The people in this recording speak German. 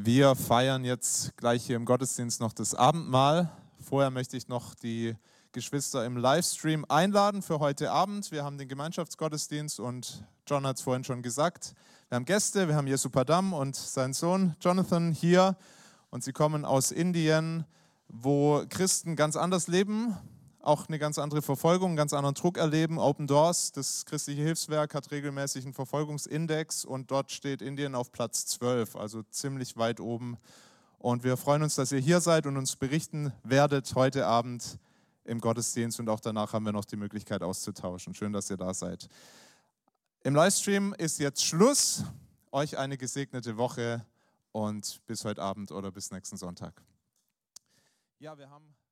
Wir feiern jetzt gleich hier im Gottesdienst noch das Abendmahl. Vorher möchte ich noch die Geschwister im Livestream einladen für heute Abend. Wir haben den Gemeinschaftsgottesdienst und John hat es vorhin schon gesagt. Wir haben Gäste, wir haben Jesu Padam und seinen Sohn Jonathan hier und sie kommen aus Indien, wo Christen ganz anders leben, auch eine ganz andere Verfolgung, einen ganz anderen Druck erleben. Open Doors, das christliche Hilfswerk, hat regelmäßig einen Verfolgungsindex und dort steht Indien auf Platz 12, also ziemlich weit oben. Und wir freuen uns, dass ihr hier seid und uns berichten werdet heute Abend im Gottesdienst und auch danach haben wir noch die Möglichkeit auszutauschen. Schön, dass ihr da seid. Im Livestream ist jetzt Schluss. Euch eine gesegnete Woche und bis heute Abend oder bis nächsten Sonntag. Ja, wir haben